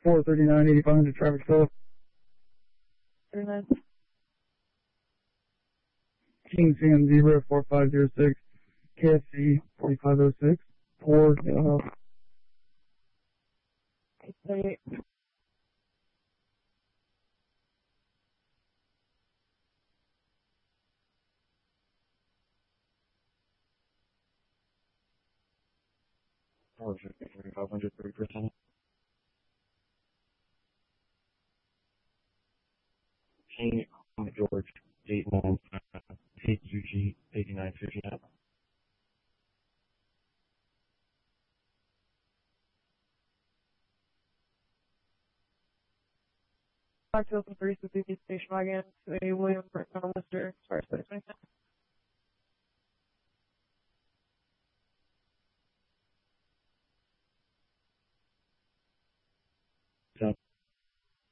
439, 8500 traffic stop. 39. King Sam Zebra 4506, KFC 4506, Ford, 38. Ford 4500, 3%. King George 81, KQG 8959. Back to open 3 Suzuki station wagon to a William Brickman Lister, Express 629.